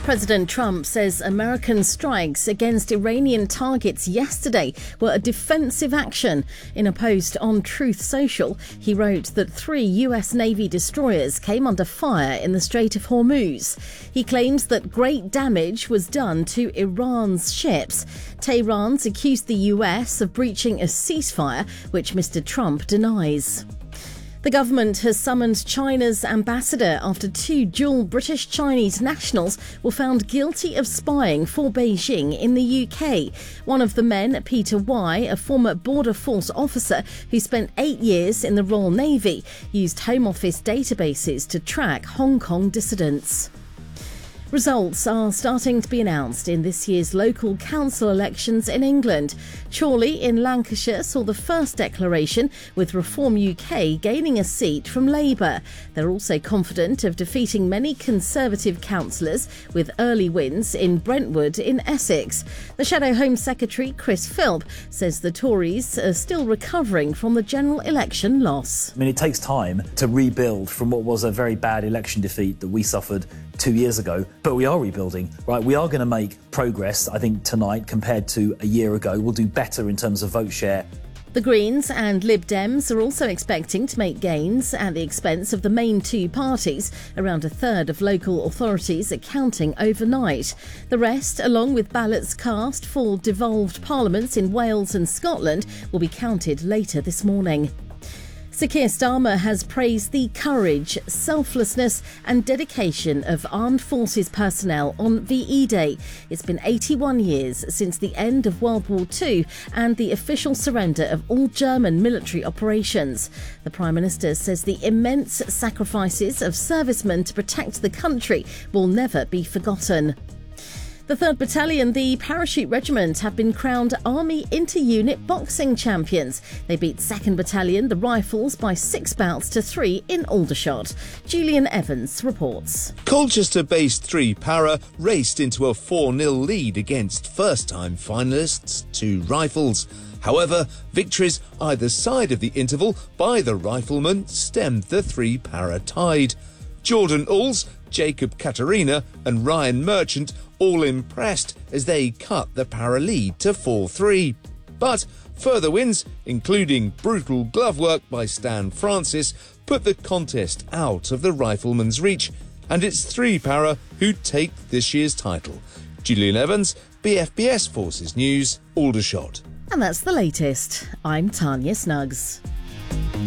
President Trump says American strikes against Iranian targets yesterday were a defensive action. In a post on Truth Social, he wrote that 3 US Navy destroyers came under fire in the Strait of Hormuz. He claims that great damage was done to Iran's ships. Tehran's accused the US of breaching a ceasefire, which Mr. Trump denies. The government has summoned China's ambassador after 2 dual British-Chinese nationals were found guilty of spying for Beijing in the UK. One of the men, Peter Y, a former Border Force officer who spent 8 years in the Royal Navy, used Home Office databases to track Hong Kong dissidents. Results are starting to be announced in this year's local council elections in England. Chorley in Lancashire saw the first declaration, with Reform UK gaining a seat from Labour. They're also confident of defeating many Conservative councillors, with early wins in Brentwood in Essex. The Shadow Home Secretary, Chris Philp, says the Tories are still recovering from the general election loss. I mean, it takes time to rebuild from what was a very bad election defeat that we suffered 2 years ago, but we are rebuilding, right? We are going to make progress, I think, tonight compared to a year ago. We'll do better in terms of vote share. The Greens and Lib Dems are also expecting to make gains at the expense of the main 2 parties. Around a third of local authorities are counting overnight. The rest, along with ballots cast for devolved parliaments in Wales and Scotland, will be counted later this morning. Sir Keir Starmer has praised the courage, selflessness and dedication of armed forces personnel on VE Day. It's been 81 years since the end of World War II and the official surrender of all German military operations. The Prime Minister says the immense sacrifices of servicemen to protect the country will never be forgotten. The 3rd Battalion, the Parachute Regiment, have been crowned Army Inter-Unit Boxing Champions. They beat 2nd Battalion, the Rifles, by 6 bouts to 3 in Aldershot. Julian Evans reports. Colchester-based 3 Para raced into a 4-0 lead against first-time finalists 2 Rifles. However, victories either side of the interval by the Riflemen stemmed the 3 Para tide. Jordan Alls, Jacob Katarina and Ryan Merchant all impressed as they cut the Para lead to 4-3. But further wins, including brutal glove work by Stan Francis, put the contest out of the Riflemen's reach, and it's 3 Para who take this year's title. Julian Evans, BFBS Forces News, Aldershot. And that's the latest. I'm Tanya Snuggs.